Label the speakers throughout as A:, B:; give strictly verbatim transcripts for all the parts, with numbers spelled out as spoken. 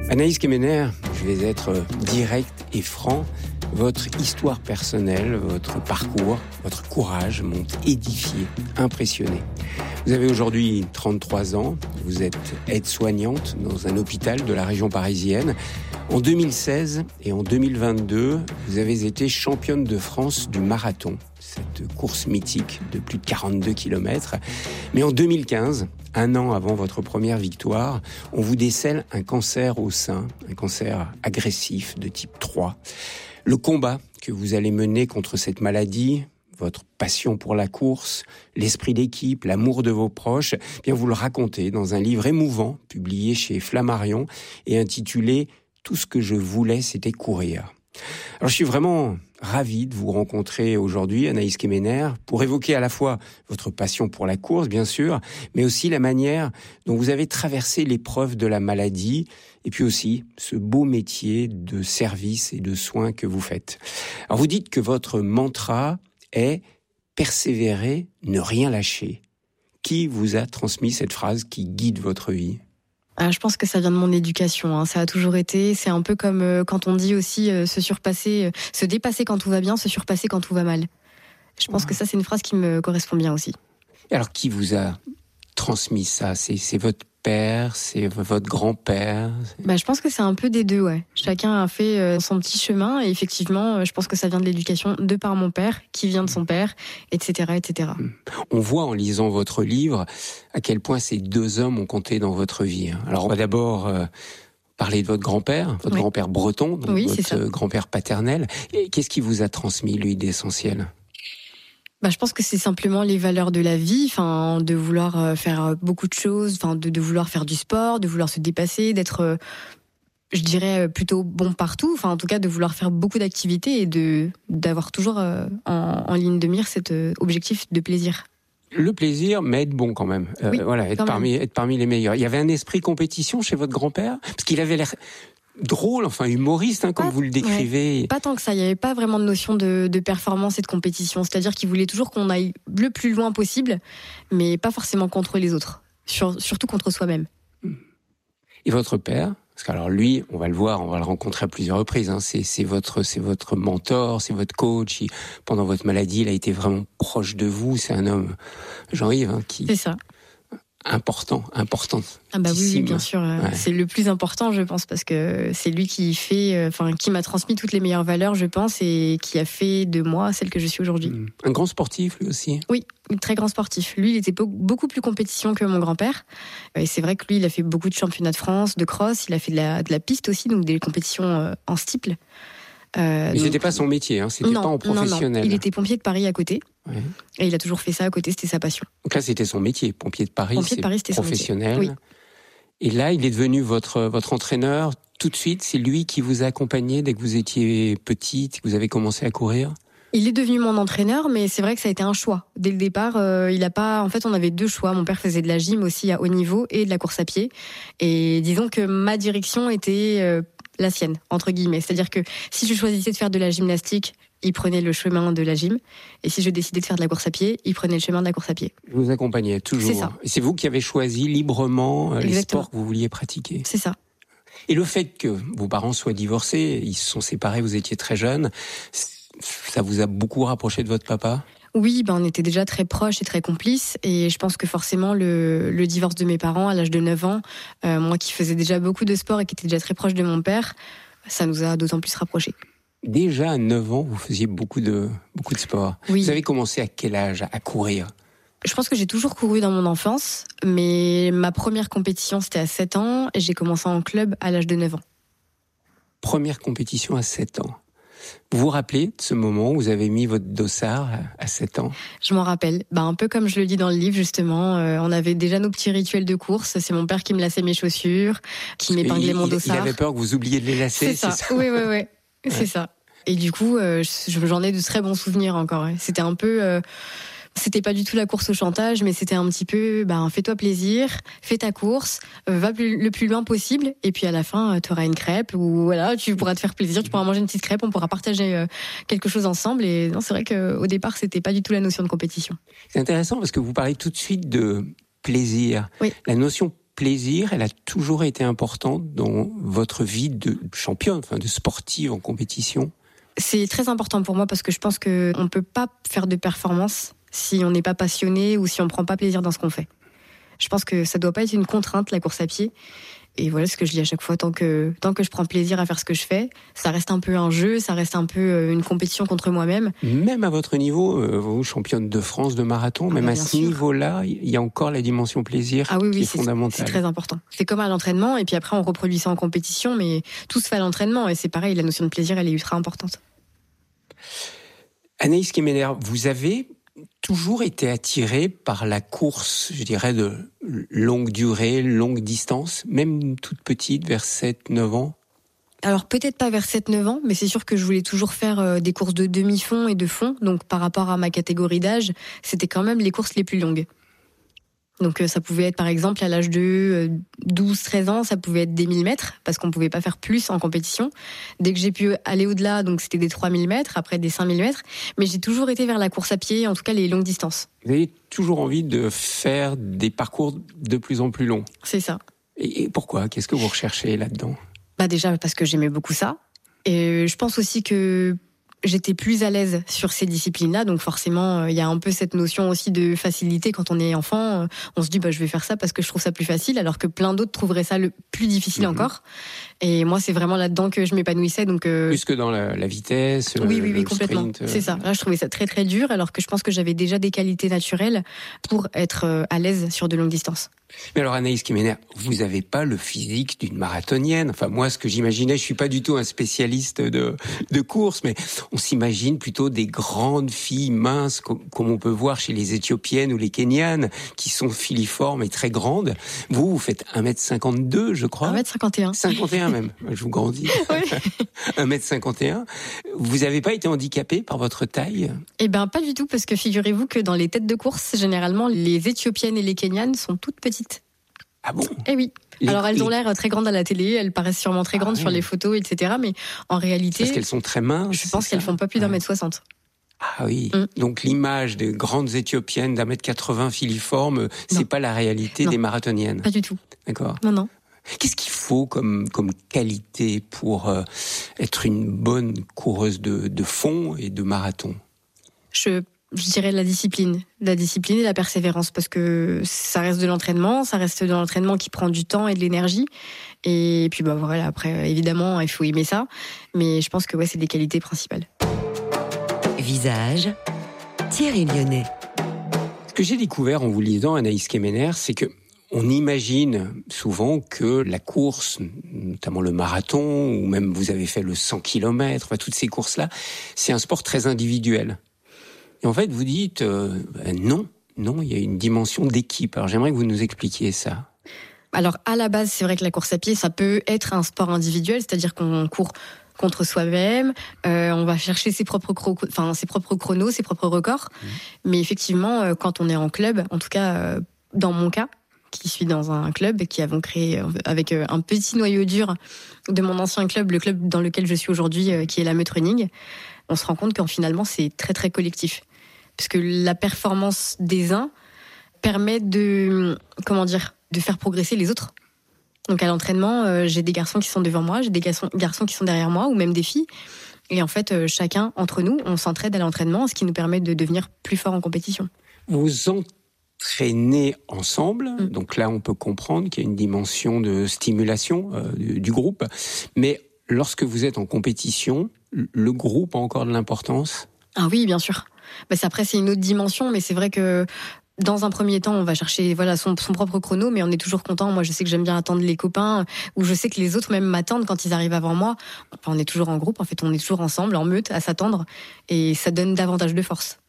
A: Anaïs Kemener, je vais être direct et franc. Votre histoire personnelle, votre parcours, votre courage m'ont édifié, impressionné. Vous avez aujourd'hui trente-trois ans, vous êtes aide-soignante dans un hôpital de la région parisienne. En deux mille seize et en deux mille vingt-deux, vous avez été championne de France du marathon, cette course mythique de plus de quarante-deux kilomètres. Mais en deux mille quinze, un an avant votre première victoire, on vous décèle un cancer au sein, un cancer agressif de type trois. Le combat que vous allez mener contre cette maladie, votre passion pour la course, l'esprit d'équipe, l'amour de vos proches, eh bien vous le racontez dans un livre émouvant publié chez Flammarion et intitulé « Tout ce que je voulais, c'était courir ». Alors je suis vraiment ravi de vous rencontrer aujourd'hui, Anaïs Kemener, pour évoquer à la fois votre passion pour la course, bien sûr, mais aussi la manière dont vous avez traversé l'épreuve de la maladie, et puis aussi ce beau métier de service et de soins que vous faites. Alors vous dites que votre mantra est « persévérer, ne rien lâcher ». Qui vous a transmis cette phrase qui guide votre vie ?
B: Ah, je pense que ça vient de mon éducation, hein. Ça a toujours été, c'est un peu comme euh, quand on dit aussi euh, se surpasser, euh, se dépasser quand tout va bien, se surpasser quand tout va mal. Je pense ouais. que ça, c'est une phrase qui me correspond bien aussi.
A: Alors, qui vous a transmis ça ? C'est, c'est votre père, c'est votre grand-père ?
B: Bah, je pense que c'est un peu des deux, ouais. Chacun a fait euh, son petit chemin et effectivement, euh, je pense que ça vient de l'éducation de par mon père, qui vient de son père, et cetera, et cetera.
A: On voit en lisant votre livre à quel point ces deux hommes ont compté dans votre vie. Alors, on va d'abord euh, parler de votre grand-père, votre oui. grand-père breton, donc
B: oui,
A: votre grand-père paternel. Et qu'est-ce qui vous a transmis, lui, d'essentiel ?
B: Bah, je pense que c'est simplement les valeurs de la vie, enfin, de vouloir faire beaucoup de choses, enfin, de, de vouloir faire du sport, de vouloir se dépasser, d'être, je dirais, plutôt bon partout, enfin, en tout cas, de vouloir faire beaucoup d'activités et de, d'avoir toujours en, en ligne de mire cet objectif de plaisir.
A: Le plaisir, mais être bon quand même. Euh,
B: oui,
A: voilà, être parmi, être parmi les meilleurs. Il y avait un esprit compétition chez votre grand-père, parce qu'il avait l'air drôle, enfin humoriste, hein, comme pas, vous le décrivez.
B: Ouais, pas tant que ça, il n'y avait pas vraiment de notion de, de performance et de compétition. C'est-à-dire qu'il voulait toujours qu'on aille le plus loin possible, mais pas forcément contre les autres, Sur, surtout contre soi-même.
A: Et votre père ? Parce que alors lui, on va le voir, on va le rencontrer à plusieurs reprises. Hein. C'est, c'est votre, c'est votre mentor, c'est votre coach. Il, pendant votre maladie, il a été vraiment proche de vous. C'est un homme, Jean-Yves, hein, qui.
B: C'est ça.
A: Important, important.
B: Ah bah oui, oui, bien sûr. Ouais. C'est le plus important, je pense, parce que c'est lui qui fait, enfin, qui m'a transmis toutes les meilleures valeurs, je pense, et qui a fait de moi celle que je suis aujourd'hui.
A: Un grand sportif, lui aussi.
B: Oui, un très grand sportif. Lui, il était beaucoup plus compétition que mon grand-père. Et c'est vrai que lui, il a fait beaucoup de championnats de France, de cross. Il a fait de la, de la piste aussi, donc des compétitions en steeple.
A: Euh, Mais donc, c'était pas son métier, hein, c'était
B: non,
A: pas en professionnel.
B: Non, non. Il était pompier de Paris à côté. Ouais. Et il a toujours fait ça à côté, c'était sa passion.
A: Donc là, c'était son métier, pompier de Paris,
B: pompier de Paris, c'était
A: professionnel.
B: Son métier. Oui.
A: Et là, il est devenu votre votre entraîneur tout de suite. C'est lui qui vous a accompagné dès que vous étiez petite, que vous avez commencé à courir.
B: Il est devenu mon entraîneur, mais c'est vrai que ça a été un choix. Dès le départ, euh, il a pas. En fait, on avait deux choix. Mon père faisait de la gym aussi à haut niveau et de la course à pied. Et disons que ma direction était euh, la sienne, entre guillemets. C'est-à-dire que si je choisissais de faire de la gymnastique, il prenait le chemin de la gym. Et si je décidais de faire de la course à pied, il prenait le chemin de la course à pied.
A: Vous accompagnez toujours.
B: C'est ça.
A: Et c'est vous qui avez choisi librement Exactement. les sports que vous vouliez pratiquer.
B: C'est ça.
A: Et le fait que vos parents soient divorcés, ils se sont séparés, vous étiez très jeune, ça vous a beaucoup rapproché de votre papa ?
B: Oui, ben on était déjà très proches et très complices. Et je pense que forcément, le, le divorce de mes parents à l'âge de neuf ans, euh, moi qui faisais déjà beaucoup de sport et qui était déjà très proche de mon père, ça nous a d'autant plus rapprochés.
A: Déjà à neuf ans, vous faisiez beaucoup de, beaucoup de sport.
B: Oui.
A: Vous avez commencé à quel âge à courir ?
B: Je pense que j'ai toujours couru dans mon enfance, mais ma première compétition, c'était à sept ans, et j'ai commencé en club à l'âge de neuf ans.
A: Première compétition à sept ans. Vous vous rappelez de ce moment où vous avez mis votre dossard à sept ans ?
B: Je m'en rappelle. Bah, un peu comme je le dis dans le livre, justement. Euh, on avait déjà nos petits rituels de course. C'est mon père qui me laçait mes chaussures, qui Parce m'épinglait mon dossard.
A: Il avait peur que vous oubliez de les lacer,
B: c'est ça.
A: c'est ça ?
B: Oui, oui, oui. C'est ça. Et du coup, euh, j'en ai de très bons souvenirs encore. C'était un peu... Euh, c'était pas du tout la course au chantage, mais c'était un petit peu, ben, fais-toi plaisir, fais ta course, euh, va plus, le plus loin possible, et puis à la fin, tu auras une crêpe, ou voilà, tu pourras te faire plaisir, tu pourras manger une petite crêpe, on pourra partager euh, quelque chose ensemble. Et non, c'est vrai qu'au départ, c'était pas du tout la notion de compétition.
A: C'est intéressant parce que vous parlez tout de suite de plaisir.
B: Oui.
A: La notion plaisir, elle a toujours été importante dans votre vie de championne, enfin de sportive en compétition?
B: C'est très important pour moi parce que je pense qu'on ne peut pas faire de performance si on n'est pas passionné ou si on ne prend pas plaisir dans ce qu'on fait. Je pense que ça ne doit pas être une contrainte, la course à pied. Et voilà ce que je dis à chaque fois, tant que, tant que je prends plaisir à faire ce que je fais, ça reste un peu un jeu, ça reste un peu une compétition contre moi-même.
A: Même à votre niveau, vous, championne de France de marathon, ah même bah, à ce sûr. niveau-là, il y a encore la dimension plaisir ah oui, qui oui, est c'est, fondamentale.
B: C'est très important. C'est comme à l'entraînement, et puis après on reproduit ça en compétition, mais tout se fait à l'entraînement, et c'est pareil, la notion de plaisir, elle est ultra importante.
A: Anaïs Kemener, vous avez toujours été attirée par la course, je dirais, de longue durée, longue distance, même toute petite, vers sept neuf ans?
B: Alors peut-être pas vers sept neuf ans, mais c'est sûr que je voulais toujours faire des courses de demi-fond et de fond. Donc par rapport à ma catégorie d'âge, c'était quand même les courses les plus longues. Donc ça pouvait être par exemple à l'âge de douze treize ans, ça pouvait être des mille mètres, parce qu'on ne pouvait pas faire plus en compétition. Dès que j'ai pu aller au-delà, donc c'était des trois mille mètres, après des cinq mille mètres. Mais j'ai toujours été vers la course à pied, en tout cas les longues distances.
A: Vous avez toujours envie de faire des parcours de plus en plus longs?
B: C'est ça.
A: Et pourquoi? Qu'est-ce que vous recherchez là-dedans?
B: Bah déjà parce que j'aimais beaucoup ça. Et je pense aussi que j'étais plus à l'aise sur ces disciplines-là, donc forcément, il euh, y a un peu cette notion aussi de facilité quand on est enfant. Euh, on se dit, bah, je vais faire ça parce que je trouve ça plus facile, alors que plein d'autres trouveraient ça le plus difficile mmh. encore. Et moi, c'est vraiment là-dedans que je m'épanouissais. Donc euh...
A: plus que dans la, la vitesse.
B: Oui, oui, oui,
A: le
B: complètement.
A: Sprint, euh...
B: C'est ça. Là, je trouvais ça très, très dur, alors que je pense que j'avais déjà des qualités naturelles pour être euh, à l'aise sur de longues distances.
A: Mais alors Anaïs Kemener, vous n'avez pas le physique d'une marathonienne. Enfin moi, ce que j'imaginais, je suis pas du tout un spécialiste de de course, mais on s'imagine plutôt des grandes filles minces, comme, comme on peut voir chez les Éthiopiennes ou les Kenyanes, qui sont filiformes et très grandes. Vous, vous faites un mètre cinquante-deux, je crois.
B: un mètre cinquante et un.
A: cinquante et un même. Je vous grandis. Oui. un mètre cinquante et un. Vous n'avez pas été handicapé par votre taille?
B: Eh ben pas du tout, parce que figurez-vous que dans les têtes de course, généralement, les Éthiopiennes et les Kenyanes sont toutes petites.
A: Ah bon?
B: Eh oui. Les, Alors elles ont l'air très grandes à la télé, elles paraissent sûrement très grandes ah oui. sur les photos, et cetera. Mais en réalité,
A: parce qu'elles sont très minces.
B: Je pense qu'elles font pas plus d'un mètre soixante.
A: Ah oui. Mm. Donc l'image des grandes Éthiopiennes d'un mètre quatre-vingts filiformes, c'est non. pas la réalité non. des marathoniennes.
B: Pas du tout.
A: D'accord.
B: Non, non.
A: Qu'est-ce qu'il faut comme comme qualité pour euh, être une bonne coureuse de de fond et de marathon?
B: Je Je dirais la discipline, la discipline et la persévérance, parce que ça reste de l'entraînement, ça reste de l'entraînement qui prend du temps et de l'énergie. Et puis bah voilà, après évidemment il faut aimer ça, mais je pense que ouais c'est des qualités principales.
C: Visage, Thierry Lyonnais.
A: Ce que j'ai découvert en vous lisant, Anaïs Kemener, c'est que on imagine souvent que la course, notamment le marathon, ou même vous avez fait le cent kilomètres, enfin toutes ces courses-là, c'est un sport très individuel. Et en fait, vous dites euh, ben non, non, il y a une dimension d'équipe. Alors j'aimerais que vous nous expliquiez ça.
B: Alors à la base, c'est vrai que la course à pied, ça peut être un sport individuel, c'est-à-dire qu'on court contre soi-même, euh, on va chercher ses propres, cro- enfin, ses propres chronos, ses propres records. Mmh. Mais effectivement, euh, quand on est en club, en tout cas euh, dans mon cas, qui suis dans un club, qui avons créé euh, avec euh, un petit noyau dur de mon ancien club, le club dans lequel je suis aujourd'hui, euh, qui est la Meute Running, on se rend compte qu'en finalement c'est très très collectif, parce que la performance des uns permet de comment dire de faire progresser les autres. Donc à l'entraînement, euh, j'ai des garçons qui sont devant moi, j'ai des garçons, garçons qui sont derrière moi, ou même des filles. Et en fait, euh, chacun entre nous, on s'entraide à l'entraînement, ce qui nous permet de devenir plus fort en compétition.
A: Vous entraînez ensemble, mmh. donc là on peut comprendre qu'il y a une dimension de stimulation euh, du, du groupe. Mais lorsque vous êtes en compétition, le groupe a encore de l'importance?
B: Ah oui, bien sûr. Bah, après, c'est une autre dimension, mais c'est vrai que dans un premier temps, on va chercher voilà son, son propre chrono, mais on est toujours content. Moi, je sais que j'aime bien attendre les copains, ou je sais que les autres même m'attendent quand ils arrivent avant moi. Enfin, on est toujours en groupe, en fait, on est toujours ensemble, en meute, à s'attendre, et ça donne davantage de force.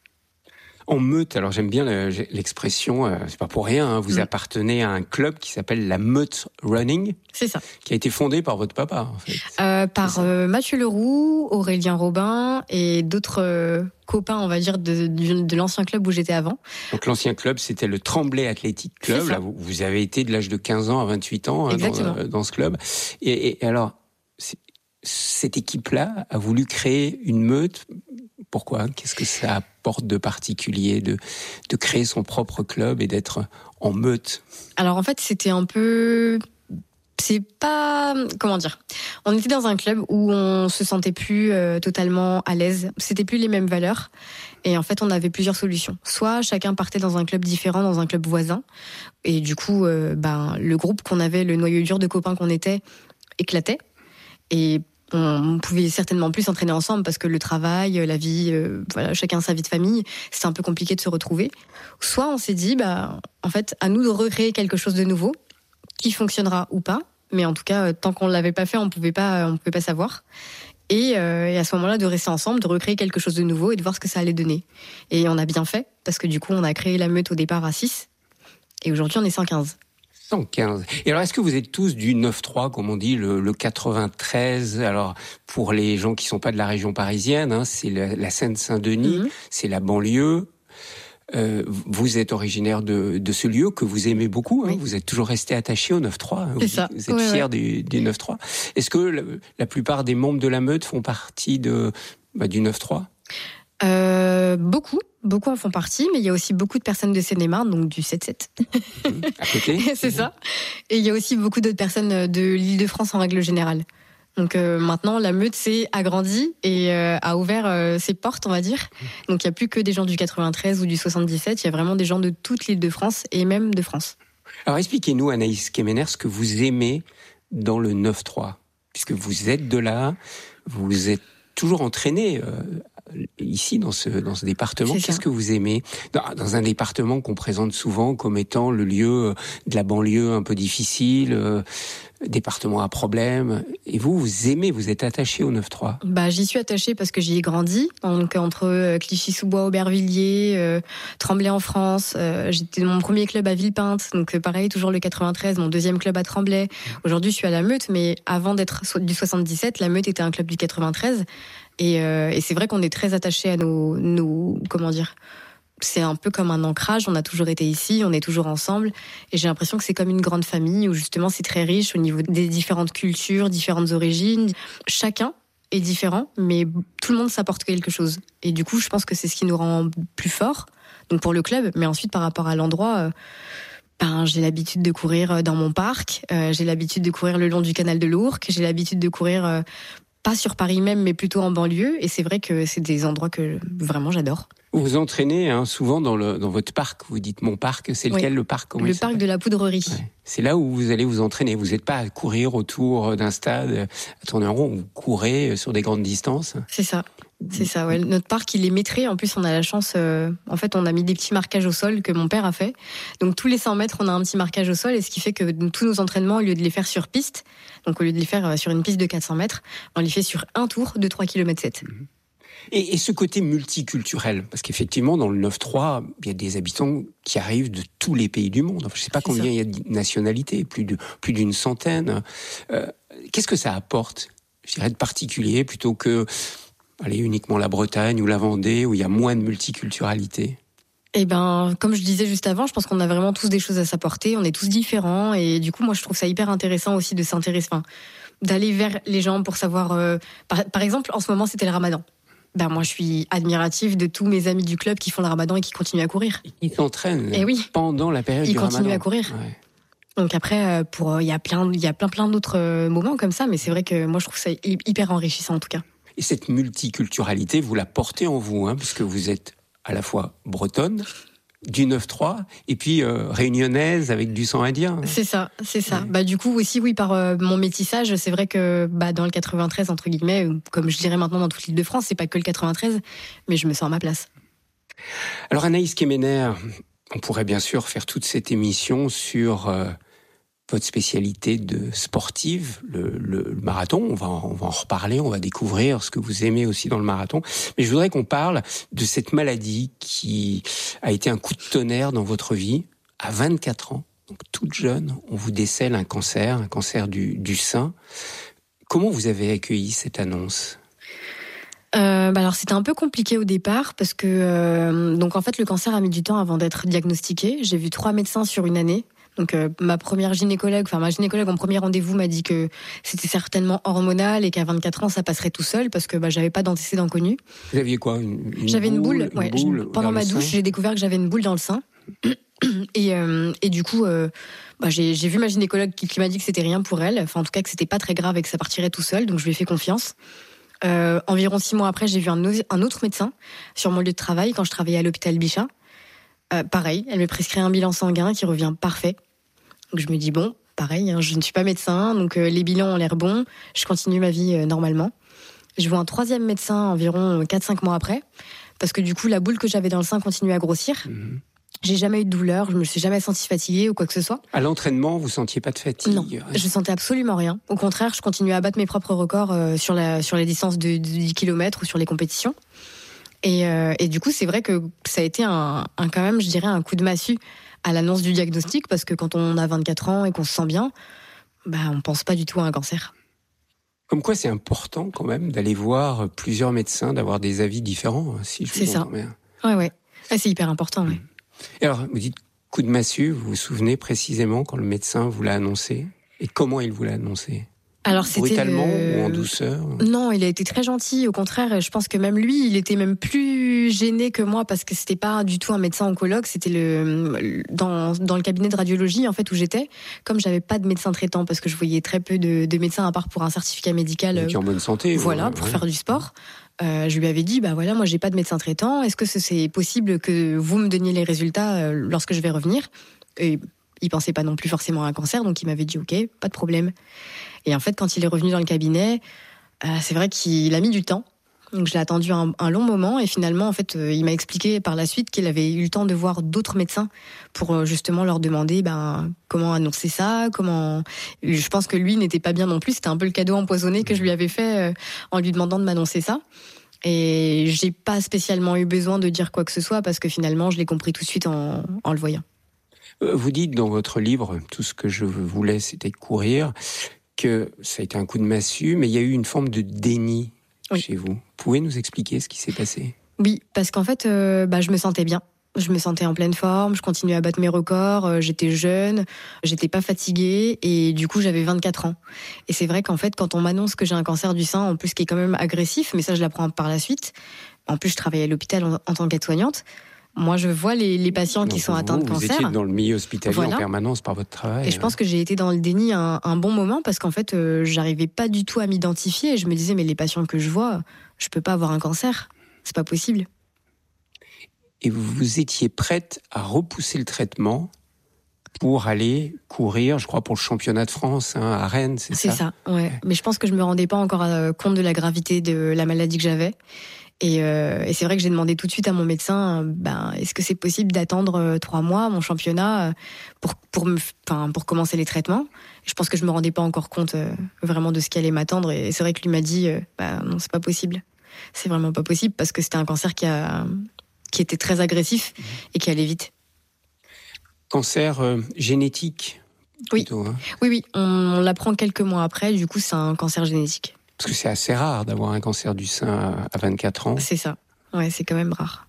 A: En meute, alors j'aime bien l'expression, euh, c'est pas pour rien, hein, vous mmh. appartenez à un club qui s'appelle la Meute Running.
B: C'est ça.
A: Qui a été fondé par votre papa, en fait.
B: Euh, par euh, Mathieu Leroux, Aurélien Robin et d'autres euh, copains, on va dire, de, de, de l'ancien club où j'étais avant.
A: Donc l'ancien club, c'était le Tremblay Athletic Club. Là, vous, vous avez été de l'âge de quinze ans à vingt-huit ans hein, dans, euh, dans ce club. Et, et alors, cette équipe-là a voulu créer une meute. Pourquoi ? Qu'est-ce que ça apporte de particulier de, de créer son propre club et d'être en meute ?
B: Alors en fait, c'était un peu... C'est pas... Comment dire ? On était dans un club où on se sentait plus euh, totalement à l'aise. C'était plus les mêmes valeurs. Et en fait, on avait plusieurs solutions. Soit chacun partait dans un club différent, dans un club voisin. Et du coup, euh, ben, le groupe qu'on avait, le noyau dur de copains qu'on était, éclatait. Et on pouvait certainement plus s'entraîner ensemble parce que le travail, la vie, euh, voilà, chacun sa vie de famille, c'était un peu compliqué de se retrouver. Soit on s'est dit, bah, en fait, à nous de recréer quelque chose de nouveau, qui fonctionnera ou pas, mais en tout cas, tant qu'on l'avait pas fait, on pouvait pas, on pouvait pas savoir. Et, euh, et à ce moment-là, de rester ensemble, de recréer quelque chose de nouveau et de voir ce que ça allait donner. Et on a bien fait parce que du coup, on a créé la meute au départ à six, et aujourd'hui, on est cent quinze.
A: cent quinze. Et alors, est-ce que vous êtes tous du neuf trois, comme on dit, le, le quatre-vingt-treize ? Alors, pour les gens qui sont pas de la région parisienne, hein, c'est la, la Seine-Saint-Denis, mmh. c'est la banlieue. Euh, vous êtes originaire de, de ce lieu que vous aimez beaucoup. Hein, oui. Vous êtes toujours resté attaché au neuf trois. Hein,
B: c'est
A: vous,
B: ça.
A: Vous êtes
B: ouais,
A: fier
B: ouais.
A: du, du neuf trois. Est-ce que la, la plupart des membres de la meute font partie de, bah, du neuf trois ?
B: Euh, beaucoup, beaucoup en font partie, mais il y a aussi beaucoup de personnes de Seine-et-Marne, donc du sept sept.
A: Mmh, à côté.
B: C'est ça. Et il y a aussi beaucoup d'autres personnes de l'Île-de-France en règle générale. Donc euh, maintenant, la meute s'est agrandie et euh, a ouvert euh, ses portes, on va dire. Donc il n'y a plus que des gens du quatre-vingt-treize ou du soixante-dix-sept, il y a vraiment des gens de toute l'Île-de-France et même de France.
A: Alors expliquez-nous, Anaïs Kemener, ce que vous aimez dans le neuf trois. Puisque vous êtes de là, vous êtes toujours entraîné euh, ici dans ce, dans ce département.
B: C'est
A: Qu'est-ce
B: ça.
A: que vous aimez dans, dans un département qu'on présente souvent comme étant le lieu de la banlieue un peu difficile, euh, département à problème. Et vous, vous aimez, vous êtes attaché au neuf trois.
B: Bah, j'y suis attachée parce que j'y ai grandi. Donc, entre Clichy-sous-Bois, Aubervilliers, euh, Tremblay en France. Euh, j'étais dans mon premier club à Villepinte. Donc, pareil, toujours le quatre-vingt-treize, mon deuxième club à Tremblay. Aujourd'hui, je suis à la Meute, mais avant d'être du soixante-dix-sept, la Meute était un club du quatre-vingt-treize. Et, euh, et c'est vrai qu'on est très attachés à nos, nos, comment dire, c'est un peu comme un ancrage, on a toujours été ici, on est toujours ensemble, et j'ai l'impression que c'est comme une grande famille où justement c'est très riche au niveau des différentes cultures, différentes origines. Chacun est différent, mais tout le monde s'apporte quelque chose. Et du coup, je pense que c'est ce qui nous rend plus forts, donc pour le club, mais ensuite par rapport à l'endroit... Euh, Ben, j'ai l'habitude de courir dans mon parc, euh, j'ai l'habitude de courir le long du canal de l'Ourcq, j'ai l'habitude de courir euh, pas sur Paris même, mais plutôt en banlieue, et c'est vrai que c'est des endroits que vraiment j'adore.
A: Vous vous entraînez hein, souvent dans, le, dans votre parc, vous dites mon parc, c'est lequel oui. le parc comment
B: Le parc de la Poudrerie.
A: Ouais. C'est là où vous allez vous entraîner, vous n'êtes pas à courir autour d'un stade, à tourner en rond, vous courez sur des grandes distances.
B: C'est ça. C'est ça, ouais. Notre parc, il est maîtrisé. En plus, on a la chance, euh, en fait, on a mis des petits marquages au sol que mon père a fait. Donc, tous les cent mètres, on a un petit marquage au sol, et ce qui fait que tous nos entraînements, au lieu de les faire sur piste, donc au lieu de les faire sur une piste de quatre cents mètres, on les fait sur un tour de trois virgule sept kilomètres.
A: Et, et ce côté multiculturel, parce qu'effectivement, dans le neuf trois, il y a des habitants qui arrivent de tous les pays du monde. Enfin, je ne sais pas C'est combien ça. Il y a de nationalités, plus, de, plus d'une centaine. Euh, qu'est-ce que ça apporte, je dirais, de particulier, plutôt que... Allez, uniquement la Bretagne ou la Vendée, où il y a moins de multiculturalité?
B: Eh ben, comme je disais juste avant, je pense qu'on a vraiment tous des choses à s'apporter, on est tous différents, et du coup, moi, je trouve ça hyper intéressant aussi de s'intéresser, enfin, d'aller vers les gens pour savoir, euh, par, par exemple, en ce moment, c'était le Ramadan. Ben, moi, je suis admirative de tous mes amis du club qui font le Ramadan et qui continuent à courir.
A: Ils s'entraînent
B: eh oui.
A: pendant la période
B: Ils
A: du Ramadan.
B: Ils continuent à courir. Ouais. Donc après, pour, il y a plein, il y a plein, plein d'autres moments comme ça, mais c'est vrai que moi, je trouve ça hyper enrichissant, en tout cas.
A: Et cette multiculturalité, vous la portez en vous, hein, parce que vous êtes à la fois bretonne, du neuf trois, et puis euh, réunionnaise avec du sang indien.
B: C'est ça, c'est ça.
A: Ouais.
B: Bah du coup aussi, oui, par euh, mon métissage, c'est vrai que bah dans le quatre-vingt-treize entre guillemets, comme je dirais maintenant dans toute l'Île-de-France, c'est pas que le quatre-vingt-treize, mais je me sens à ma place.
A: Alors Anaïs Kemener, on pourrait bien sûr faire toute cette émission sur euh, votre spécialité de sportive, le, le, le marathon. On va, on va en reparler, on va découvrir ce que vous aimez aussi dans le marathon. Mais je voudrais qu'on parle de cette maladie qui a été un coup de tonnerre dans votre vie. À vingt-quatre ans, donc toute jeune, on vous décèle un cancer, un cancer du, du sein. Comment vous avez accueilli cette annonce ?
B: Euh, bah alors c'était un peu compliqué au départ parce que euh, donc en fait le cancer a mis du temps avant d'être diagnostiqué. J'ai vu trois médecins sur une année. Donc euh, ma première gynécologue, enfin ma gynécologue en premier rendez-vous m'a dit que c'était certainement hormonal et qu'à vingt-quatre ans ça passerait tout seul parce que bah, j'avais pas d'antécédents connus.
A: Vous aviez quoi, une, une
B: J'avais une boule.
A: Une
B: ouais,
A: boule
B: je, pendant ma douche, j'ai découvert que j'avais une boule dans le sein. Et, euh, et du coup, euh, bah, j'ai, j'ai vu ma gynécologue qui, qui m'a dit que c'était rien pour elle. Enfin, en tout cas, que c'était pas très grave et que ça partirait tout seul. Donc je lui ai fait confiance. Euh, environ six mois après, j'ai vu un, un autre médecin sur mon lieu de travail quand je travaillais à l'hôpital Bichat. Euh, pareil, elle me prescrit un bilan sanguin qui revient parfait. Donc je me dis bon, pareil, hein, je ne suis pas médecin, donc euh, les bilans ont l'air bons, je continue ma vie euh, normalement. Je vois un troisième médecin environ quatre cinq mois après, parce que du coup la boule que j'avais dans le sein continuait à grossir. Mmh. J'ai jamais eu de douleur, je me suis jamais sentie fatiguée ou quoi que ce soit.
A: À l'entraînement, vous sentiez pas de fatigue?
B: Non, je sentais absolument rien. Au contraire, je continuais à battre mes propres records euh, sur la sur les distances de, de dix kilomètres ou sur les compétitions. Et, euh, et du coup, c'est vrai que ça a été un, un quand même, je dirais, un coup de massue à l'annonce du diagnostic, parce que quand on a vingt-quatre ans et qu'on se sent bien, bah, on pense pas du tout à un cancer.
A: Comme quoi, c'est important quand même d'aller voir plusieurs médecins, d'avoir des avis différents, si je vous entends bien.
B: Ouais, ouais. Ah, c'est hyper important, ouais.
A: Et alors, vous dites coup de massue, vous vous souvenez précisément quand le médecin vous l'a annoncé? Et comment il vous l'a annoncé?
B: Alors, c'était
A: brutalement
B: le...
A: ou en douceur?
B: Non, il a été très gentil. Au contraire, je pense que même lui, il était même plus gêné que moi parce que c'était pas du tout un médecin oncologue. C'était le dans dans le cabinet de radiologie en fait où j'étais. Comme j'avais pas de médecin traitant parce que je voyais très peu de, de médecins à part pour un certificat médical.
A: Qui en bonne santé.
B: Voilà,
A: ouais,
B: pour
A: ouais.
B: faire du sport. Euh, je lui avais dit, bah voilà, moi j'ai pas de médecin traitant. Est-ce que c'est possible que vous me donniez les résultats lorsque je vais revenir? Et il pensait pas non plus forcément à un cancer, donc il m'avait dit ok, pas de problème. Et en fait, quand il est revenu dans le cabinet, euh, c'est vrai qu'il a mis du temps. Donc je l'ai attendu un, un long moment et finalement, en fait, euh, il m'a expliqué par la suite qu'il avait eu le temps de voir d'autres médecins pour euh, justement leur demander ben comment annoncer ça, comment. Je pense que lui n'était pas bien non plus. C'était un peu le cadeau empoisonné que je lui avais fait euh, en lui demandant de m'annoncer ça. Et j'ai pas spécialement eu besoin de dire quoi que ce soit parce que finalement, je l'ai compris tout de suite en, en le voyant.
A: Vous dites dans votre livre, tout ce que je voulais, c'était courir, que ça a été un coup de massue, mais il y a eu une forme de déni oui. chez vous. Vous pouvez nous expliquer ce qui s'est passé? Oui,
B: parce qu'en fait, euh, bah, je me sentais bien. Je me sentais en pleine forme, je continuais à battre mes records, euh, j'étais jeune, j'étais pas fatiguée et du coup j'avais vingt-quatre ans. Et c'est vrai qu'en fait, quand on m'annonce que j'ai un cancer du sein, en plus qui est quand même agressif, mais ça je l'apprends par la suite, en plus je travaillais à l'hôpital en, en tant qu'aide-soignante, moi, je vois les, les patients
A: Donc
B: qui sont
A: vous,
B: atteints de cancer.
A: Vous étiez dans le milieu hospitalier
B: voilà.
A: en permanence par votre travail.
B: Et je pense que j'ai été dans le déni un, un bon moment parce qu'en fait, euh, j'arrivais pas du tout à m'identifier. Et je me disais, mais les patients que je vois, je peux pas avoir un cancer. C'est pas possible.
A: Et vous étiez prête à repousser le traitement pour aller courir, je crois, pour le championnat de France hein, à Rennes, c'est,
B: c'est ça?
A: C'est
B: ça, ouais. Mais je pense que je me rendais pas encore compte de la gravité de la maladie que j'avais. Et, euh, et c'est vrai que j'ai demandé tout de suite à mon médecin, ben, est-ce que c'est possible d'attendre euh, trois mois mon championnat euh, pour pour me, enfin pour commencer les traitements. Et je pense que je me rendais pas encore compte euh, vraiment de ce qui allait m'attendre. Et c'est vrai que lui m'a dit, euh, ben non, c'est pas possible. C'est vraiment pas possible parce que c'était un cancer qui a qui était très agressif et qui allait vite.
A: Cancer euh, génétique.
B: Oui,
A: plutôt, hein.
B: oui, oui. On, on l'apprend quelques mois après. Du coup, c'est un cancer génétique.
A: Parce que c'est assez rare d'avoir un cancer du sein à vingt-quatre ans.
B: C'est ça. Ouais, c'est quand même rare.